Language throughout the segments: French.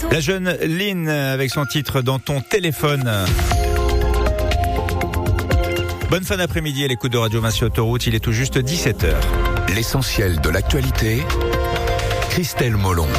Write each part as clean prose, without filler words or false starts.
La jeune Lynn avec son titre Dans ton téléphone. Bonne fin d'après-midi à l'écoute de Radio Vinci Autoroute, il est tout juste 17h. L'essentiel de l'actualité, Christelle Molon.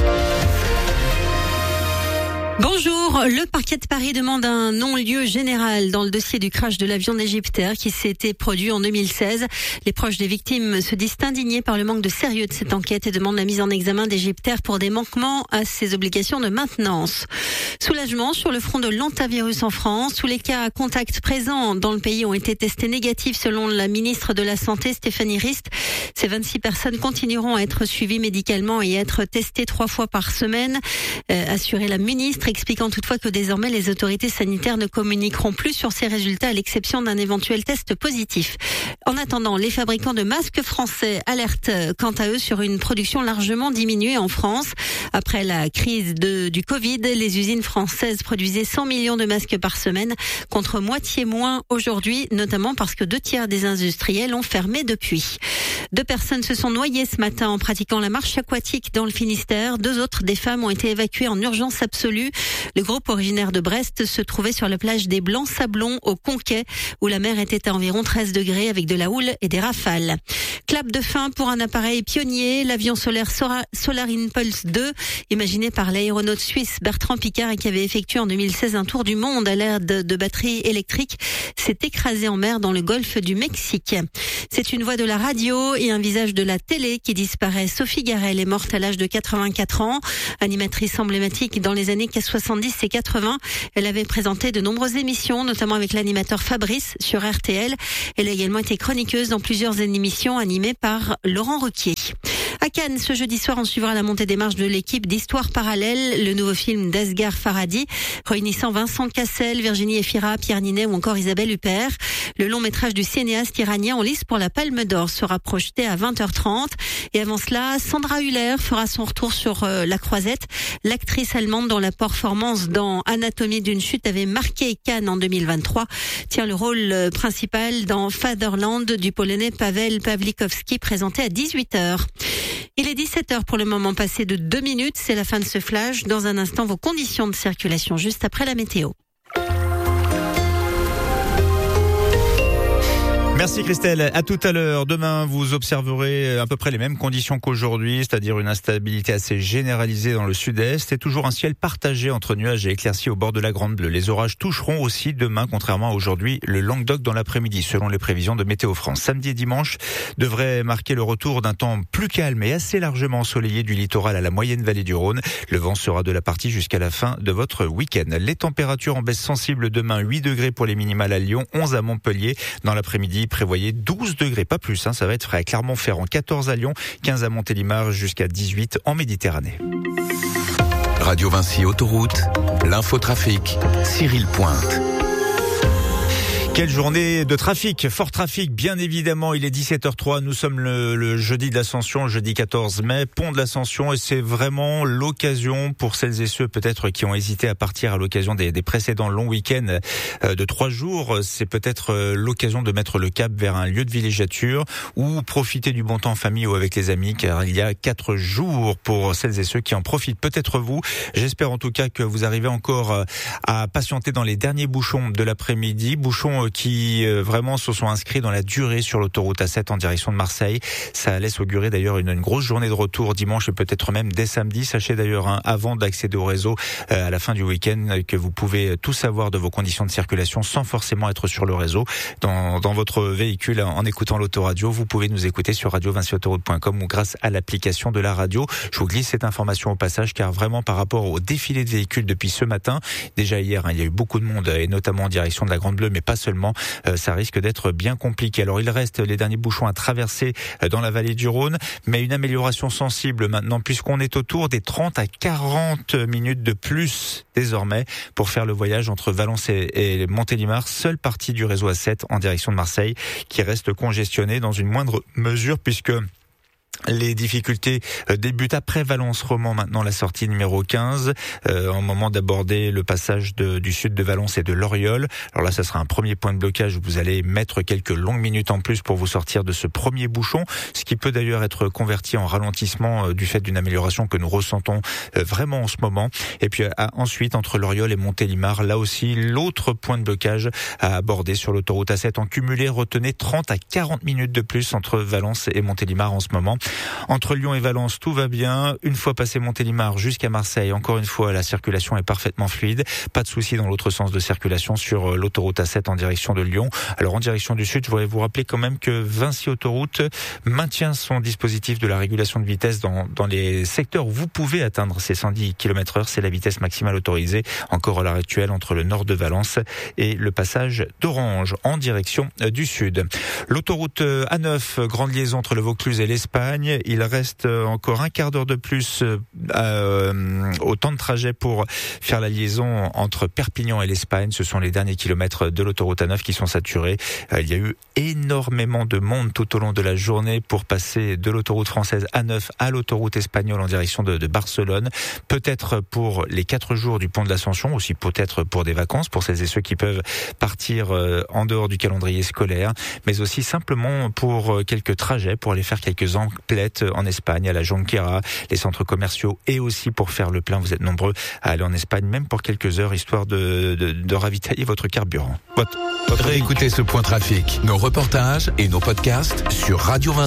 Bonjour, le parquet de Paris demande un non-lieu général dans le dossier du crash de l'avion d'Égyptair qui s'était produit en 2016. Les proches des victimes se disent indignés par le manque de sérieux de cette enquête et demandent la mise en examen d'Égyptair pour des manquements à ses obligations de maintenance. Soulagement sur le front de l'hantavirus en France. Tous les cas à contact présents dans le pays ont été testés négatifs selon la ministre de la Santé Stéphanie Rist. Ces 26 personnes continueront à être suivies médicalement et à être testées 3 fois par semaine, assurait la ministre, expliquant toutefois que désormais les autorités sanitaires ne communiqueront plus sur ces résultats à l'exception d'un éventuel test positif. En attendant, les fabricants de masques français alertent quant à eux sur une production largement diminuée en France. Après la crise du Covid, les usines françaises produisaient 100 millions de masques par semaine contre moitié moins aujourd'hui, notamment parce que 2/3 des industriels ont fermé depuis. 2 personnes se sont noyées ce matin en pratiquant la marche aquatique dans le Finistère. 2 autres, des femmes, ont été évacuées en urgence absolue. Le groupe originaire de Brest se trouvait sur la plage des Blancs Sablons au Conquet, où la mer était à environ 13 degrés avec de la houle et des rafales. Clap de fin pour un appareil pionnier, l'avion solaire Solar Impulse 2, imaginé par l'aéronaute suisse Bertrand Piccard et qui avait effectué en 2016 un tour du monde à l'aide de batteries électriques, s'est écrasé en mer dans le golfe du Mexique. C'est une voix de la radio et un visage de la télé qui disparaît. Sophie Garel est morte à l'âge de 84 ans, animatrice emblématique dans les années 70 et 80. Elle avait présenté de nombreuses émissions, notamment avec l'animateur Fabrice sur RTL. Elle a également été chroniqueuse dans plusieurs émissions animées par Laurent Ruquier. À Cannes, ce jeudi soir, on suivra la montée des marches de l'équipe d'Histoire parallèle, le nouveau film d'Asghar Farhadi, réunissant Vincent Cassel, Virginie Efira, Pierre Ninet ou encore Isabelle Huppert. Le long métrage du cinéaste iranien en lice pour la Palme d'Or sera projeté à 20h30. Et avant cela, Sandra Hüller fera son retour sur La Croisette. L'actrice allemande dont la performance dans Anatomie d'une chute avait marqué Cannes en 2023 tient le rôle principal dans Fatherland du Polonais Paweł Pawlikowski, présenté à 18h. Il est 17h pour le moment, passé de 2 minutes. C'est la fin de ce flash. Dans un instant, vos conditions de circulation juste après la météo. Merci Christelle, à tout à l'heure. Demain, vous observerez à peu près les mêmes conditions qu'aujourd'hui, c'est-à-dire une instabilité assez généralisée dans le sud-est et toujours un ciel partagé entre nuages et éclaircies au bord de la Grande Bleue. Les orages toucheront aussi demain, contrairement à aujourd'hui, le Languedoc dans l'après-midi, selon les prévisions de Météo France. Samedi et dimanche devraient marquer le retour d'un temps plus calme et assez largement ensoleillé du littoral à la moyenne vallée du Rhône. Le vent sera de la partie jusqu'à la fin de votre week-end. Les températures en baisse sensible demain, 8 degrés pour les minimales à Lyon, 11 à Montpellier. Dans l'après-midi, prévoyez 12 degrés, pas plus, ça va être frais à Clermont-Ferrand, 14 à Lyon, 15 à Montélimar, jusqu'à 18 en Méditerranée. Radio Vinci Autoroute, l'infotrafic, Cyril Pointe. Quelle journée de trafic, fort trafic, bien évidemment, il est 17h03, nous sommes le jeudi de l'Ascension, jeudi 14 mai, pont de l'Ascension, et c'est vraiment l'occasion pour celles et ceux peut-être qui ont hésité à partir à l'occasion des précédents longs week-ends de 3 jours, c'est peut-être l'occasion de mettre le cap vers un lieu de villégiature ou profiter du bon temps en famille ou avec les amis, car il y a 4 jours pour celles et ceux qui en profitent, peut-être vous. J'espère en tout cas que vous arrivez encore à patienter dans les derniers bouchons de l'après-midi, bouchons qui vraiment se sont inscrits dans la durée sur l'autoroute A7 en direction de Marseille. Ça laisse augurer d'ailleurs une grosse journée de retour dimanche et peut-être même dès samedi. Sachez d'ailleurs, avant d'accéder au réseau à la fin du week-end, que vous pouvez tout savoir de vos conditions de circulation sans forcément être sur le réseau. Dans votre véhicule, en écoutant l'autoradio, vous pouvez nous écouter sur radiovinciautoroute.com ou grâce à l'application de la radio. Je vous glisse cette information au passage, car vraiment par rapport au défilé de véhicules depuis ce matin, déjà hier, il y a eu beaucoup de monde, et notamment en direction de la Grande Bleue, mais pas seulement, ça risque d'être bien compliqué. Alors il reste les derniers bouchons à traverser dans la vallée du Rhône, mais une amélioration sensible maintenant, puisqu'on est autour des 30 à 40 minutes de plus désormais pour faire le voyage entre Valence et Montélimar, seule partie du réseau A7 en direction de Marseille qui reste congestionnée dans une moindre mesure, puisque Les difficultés débutent après Valence-Romand, maintenant la sortie numéro 15, au moment d'aborder le passage du sud de Valence et de l'Oriol. Alors là, ça sera un premier point de blocage où vous allez mettre quelques longues minutes en plus pour vous sortir de ce premier bouchon, ce qui peut d'ailleurs être converti en ralentissement du fait d'une amélioration que nous ressentons vraiment en ce moment. Et puis ensuite, entre l'Oriol et Montélimar, là aussi, l'autre point de blocage à aborder sur l'autoroute A7 en cumulé. Retenez 30 à 40 minutes de plus entre Valence et Montélimar en ce moment. Entre Lyon et Valence, tout va bien. Une fois passé Montélimar jusqu'à Marseille, encore une fois, la circulation est parfaitement fluide. Pas de souci dans l'autre sens de circulation sur l'autoroute A7 en direction de Lyon. Alors en direction du sud, je voudrais vous rappeler quand même que Vinci Autoroute maintient son dispositif de la régulation de vitesse dans les secteurs où vous pouvez atteindre ces 110 km/h. C'est la vitesse maximale autorisée encore à l'heure actuelle entre le nord de Valence et le passage d'Orange en direction du sud. L'autoroute A9, grande liaison entre le Vaucluse et l'Espagne. Il reste encore un quart d'heure de plus au temps de trajet pour faire la liaison entre Perpignan et l'Espagne. Ce sont les derniers kilomètres de l'autoroute A9 qui sont saturés. Il y a eu énormément de monde tout au long de la journée pour passer de l'autoroute française A9 à l'autoroute espagnole en direction de Barcelone. Peut-être pour les 4 jours du pont de l'Ascension, aussi peut-être pour des vacances, pour celles et ceux qui peuvent partir en dehors du calendrier scolaire, mais aussi simplement pour quelques trajets, pour aller faire quelques emplettes en Espagne, à la Jonquera, les centres commerciaux, et aussi pour faire le plein. Vous êtes nombreux à aller en Espagne, même pour quelques heures, histoire de ravitailler votre carburant. Réécoutez ce point trafic, nos reportages et nos podcasts sur Radio 20.